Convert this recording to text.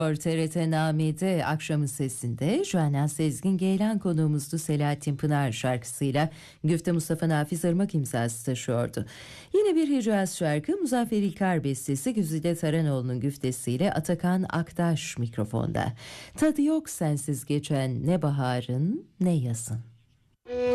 TRT Name'de akşamın sesinde Juana Sezgin Geylan konuğumuzdu. Selahattin Pınar şarkısıyla Güfte Mustafa Nafiz Irmak imzası taşıyordu. Yine bir Hicaz şarkı Muzaffer İlkar bestesi Güzide Taranoğlu'nun güftesiyle Atakan Aktaş mikrofonda. Tadı yok sensiz geçen ne baharın ne yazın.